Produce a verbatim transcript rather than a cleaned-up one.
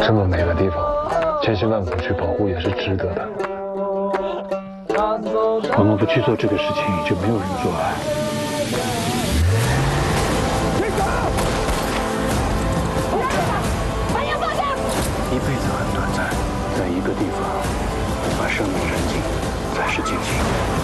这么美的地方，千辛万苦去保护也是值得的。 我们不去做这个事情，就没有人做爱。一辈子很短暂，在一个地方把生命燃尽，才是尽情。